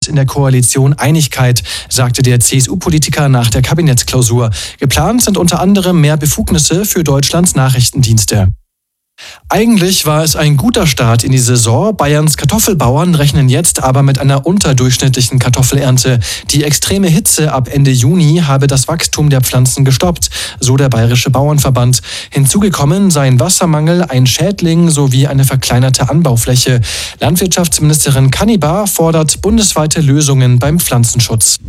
in der Koalition Einigkeit, sagte der CSU-Politiker nach der Kabinettsklausur. Geplant sind unter anderem mehr Befugnisse für Deutschlands Nachrichtendienste. Eigentlich war es ein guter Start in die Saison. Bayerns Kartoffelbauern rechnen jetzt aber mit einer unterdurchschnittlichen Kartoffelernte. Die extreme Hitze ab Ende Juni habe das Wachstum der Pflanzen gestoppt, so der Bayerische Bauernverband. Hinzugekommen seien Wassermangel, ein Schädling sowie eine verkleinerte Anbaufläche. Landwirtschaftsministerin Kannibar fordert bundesweite Lösungen beim Pflanzenschutz.